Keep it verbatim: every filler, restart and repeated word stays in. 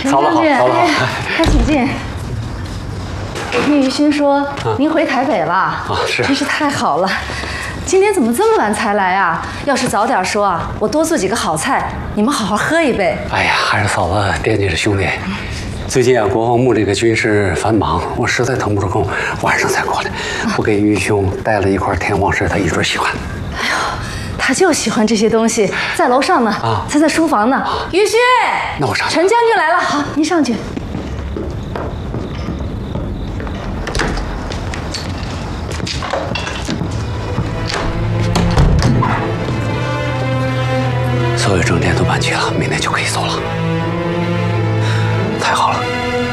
曹老好，曹老好， 快请进。我听于勋说您回台北了啊， 是， 真是太好了。今天怎么这么晚才来啊？要是早点说啊，我多做几个好菜，你们好好喝一杯。 哎呀，还是嫂子惦记着兄弟。最近啊，国防部这个军事繁忙，我实在腾不出空，晚上才过来。我给于兄带了一块天王石，他一准喜欢。 哎呦，他就喜欢这些东西，在楼上呢，啊，他在书房呢。于勋， 那我上去。 陈将军来了，好，您上去。 所有证件都办齐了，明天就可以走了。